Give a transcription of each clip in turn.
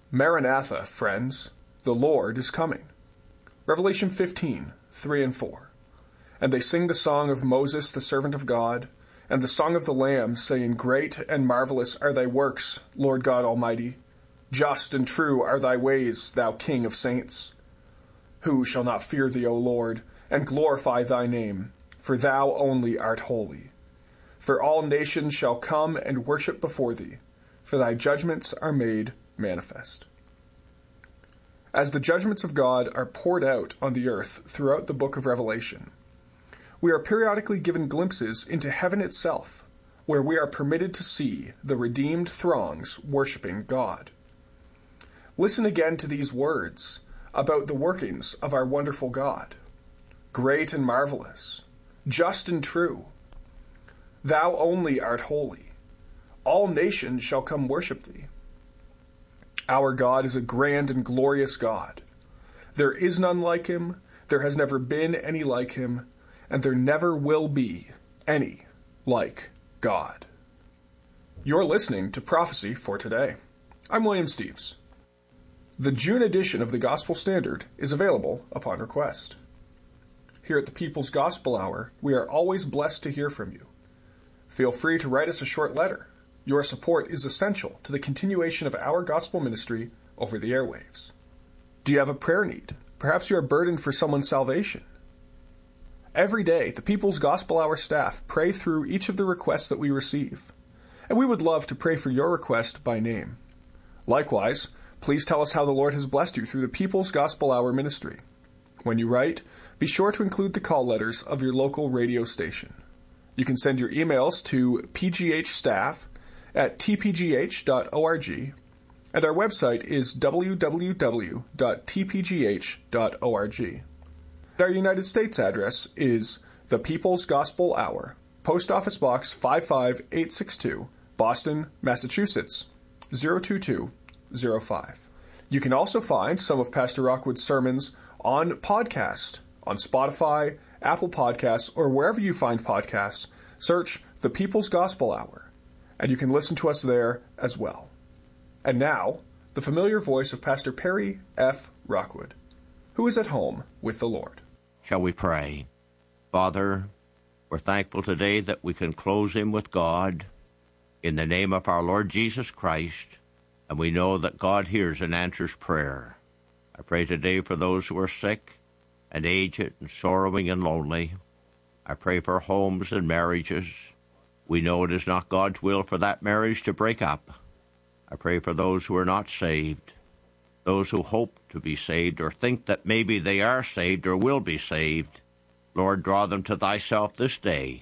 Maranatha, friends, the Lord is coming. Revelation 15, 3 and 4. And they sing the song of Moses, the servant of God, and the song of the Lamb, saying, Great and marvelous are thy works, Lord God Almighty. Just and true are thy ways, thou King of saints. Who shall not fear thee, O Lord, and glorify thy name? For thou only art holy. For all nations shall come and worship before thee, for thy judgments are made manifest. As the judgments of God are poured out on the earth throughout the book of Revelation, we are periodically given glimpses into heaven itself, where we are permitted to see the redeemed throngs worshiping God. Listen again to these words about the workings of our wonderful God. Great and marvelous, just and true. Thou only art holy. All nations shall come worship thee. Our God is a grand and glorious God. There is none like him, there has never been any like him, and there never will be any like God. You're listening to Prophecy for Today. I'm William Steves. The June edition of the Gospel Standard is available upon request. Here at the People's Gospel Hour, we are always blessed to hear from you. Feel free to write us a short letter. Your support is essential to the continuation of our gospel ministry over the airwaves. Do you have a prayer need? Perhaps you are burdened for someone's salvation. Every day, the People's Gospel Hour staff pray through each of the requests that we receive, and we would love to pray for your request by name. Likewise, please tell us how the Lord has blessed you through the People's Gospel Hour ministry. When you write, be sure to include the call letters of your local radio station. You can send your emails to pghstaff@tpgh.org, and our website is www.tpgh.org. Our United States address is the People's Gospel Hour, Post Office Box 55862, Boston, Massachusetts, 02205. You can also find some of Pastor Rockwood's sermons on podcast, on Spotify, Apple Podcasts, or wherever you find podcasts. Search the People's Gospel Hour, and you can listen to us there as well. And now, the familiar voice of Pastor Perry F. Rockwood, who is at home with the Lord. Shall we pray? Father, we're thankful today that we can close in with God in the name of our Lord Jesus Christ, and we know that God hears and answers prayer. I pray today for those who are sick and aged and sorrowing and lonely. I pray for homes and marriages. We know it is not God's will for that marriage to break up. I pray for those who are not saved, those who hope to be saved or think that maybe they are saved or will be saved. Lord, draw them to thyself this day.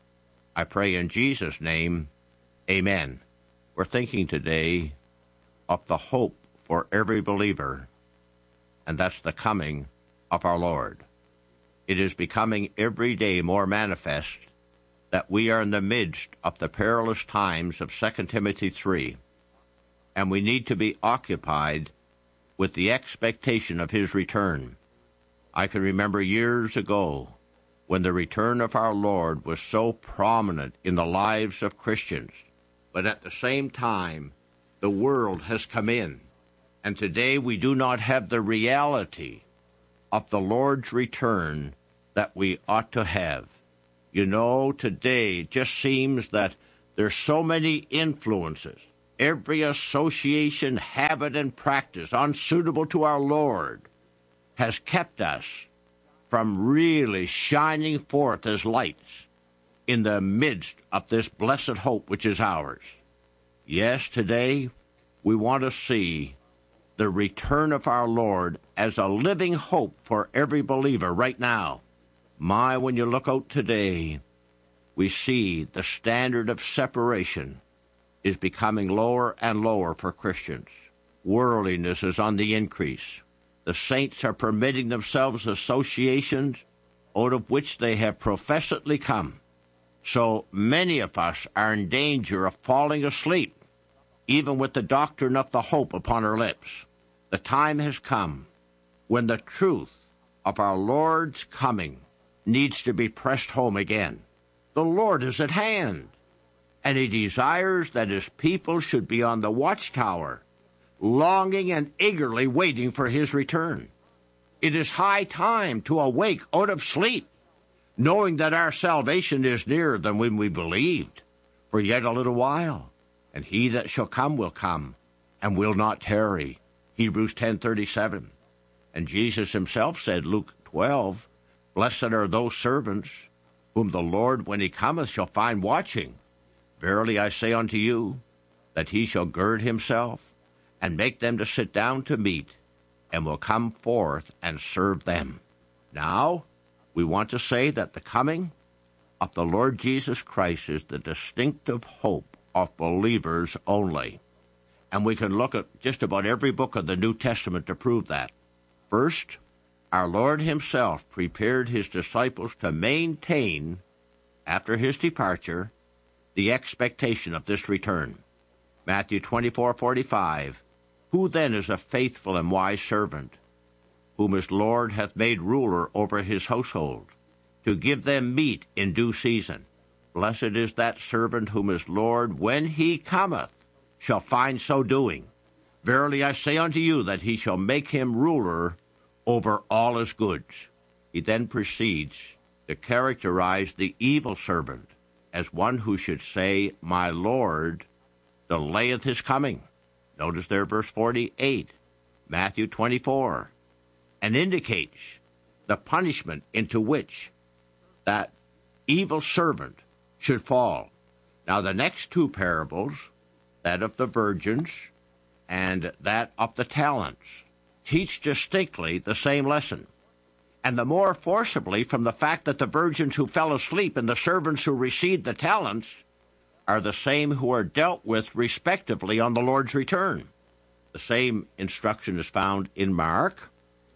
I pray in Jesus' name, amen. We're thinking today of the hope for every believer, and that's the coming of our Lord. It is becoming every day more manifest that we are in the midst of the perilous times of 2 Timothy 3, and we need to be occupied with the expectation of his return. I can remember years ago when the return of our Lord was so prominent in the lives of Christians, but at the same time, the world has come in, and today we do not have the reality of the Lord's return that we ought to have. You know, today it just seems that there's so many influences, every association, habit, and practice unsuitable to our Lord has kept us from really shining forth as lights in the midst of this blessed hope which is ours. Yes, today we want to see the return of our Lord as a living hope for every believer right now. My, when you look out today, we see the standard of separation is becoming lower and lower for Christians. Worldliness is on the increase. The saints are permitting themselves associations out of which they have professedly come. So many of us are in danger of falling asleep, even with the doctrine of the hope upon our lips. The time has come when the truth of our Lord's coming needs to be pressed home again. The Lord is at hand, and he desires that his people should be on the watchtower, longing and eagerly waiting for his return. It is high time to awake out of sleep, knowing that our salvation is nearer than when we believed. For yet a little while, and he that shall come will come, and will not tarry. Hebrews 10:37. And Jesus himself said, Luke 12, Blessed are those servants whom the Lord, when he cometh, shall find watching. Verily I say unto you, that he shall gird himself, and make them to sit down to meat, and will come forth and serve them. Now, we want to say that the coming of the Lord Jesus Christ is the distinctive hope of believers only. And we can look at just about every book of the New Testament to prove that. First, our Lord himself prepared his disciples to maintain, after his departure, the expectation of this return. Matthew 24:45, Who then is a faithful and wise servant, whom his Lord hath made ruler over his household, to give them meat in due season? Blessed is that servant whom his Lord, when he cometh, shall find so doing. Verily I say unto you, that he shall make him ruler over all his goods. He then proceeds to characterize the evil servant as one who should say, My Lord delayeth his coming. Notice there verse 48, Matthew 24, and indicates the punishment into which that evil servant should fall. Now the next two parables, that of the virgins and that of the talents, teach distinctly the same lesson, and the more forcibly from the fact that the virgins who fell asleep and the servants who received the talents are the same who are dealt with respectively on the Lord's return. The same instruction is found in Mark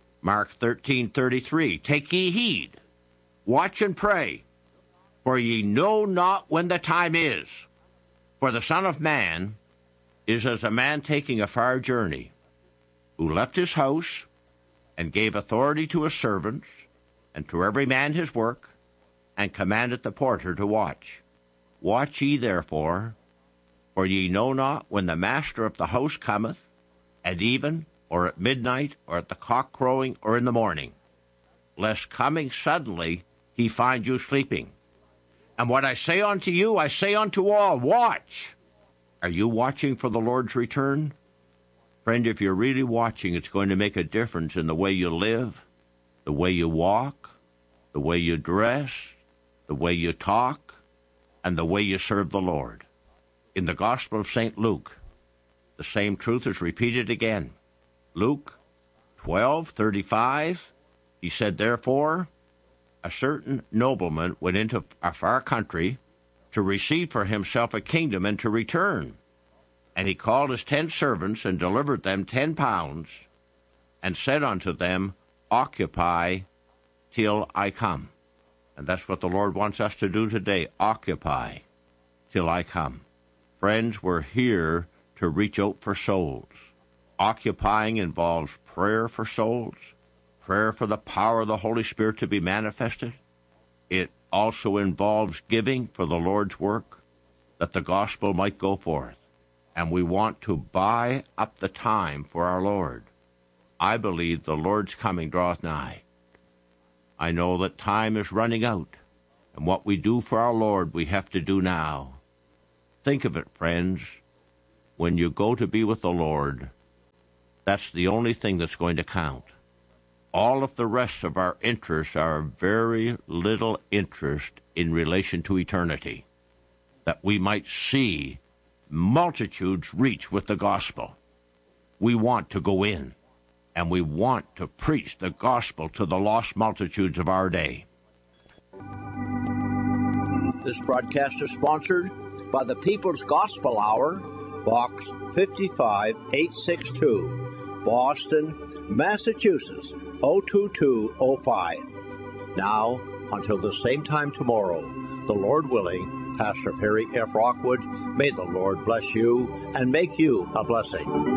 13:33. Take ye heed, watch and pray, for ye know not when the time is. For the Son of Man is as a man taking a far journey, who left his house, and gave authority to his servants, and to every man his work, and commanded the porter to watch. Watch ye therefore, for ye know not when the master of the house cometh, at even, or at midnight, or at the cock crowing, or in the morning, lest coming suddenly he find you sleeping. And what I say unto you, I say unto all, watch. Are you watching for the Lord's return? Friend, if you're really watching, it's going to make a difference in the way you live, the way you walk, the way you dress, the way you talk, and the way you serve the Lord. In the Gospel of St. Luke, the same truth is repeated again. Luke 12:35, he said, Therefore, a certain nobleman went into a far country to receive for himself a kingdom and to return. And he called his 10 servants and delivered them 10 pounds and said unto them, Occupy till I come. And that's what the Lord wants us to do today, occupy till I come. Friends, we're here to reach out for souls. Occupying involves prayer for souls, prayer for the power of the Holy Spirit to be manifested. It also involves giving for the Lord's work, that the gospel might go forth. And we want to buy up the time for our Lord. I believe the Lord's coming draweth nigh. I know that time is running out, and what we do for our Lord we have to do now. Think of it, friends. When you go to be with the Lord, that's the only thing that's going to count. All of the rest of our interests are very little interest in relation to eternity, that we might see multitudes reach with the gospel. We want to go in, and we want to preach the gospel to the lost multitudes of our day. This broadcast is sponsored by the People's Gospel Hour, Box 55862, Boston, Massachusetts, 02205. Now, until the same time tomorrow, the Lord willing, Pastor Perry F. Rockwood, may the Lord bless you and make you a blessing.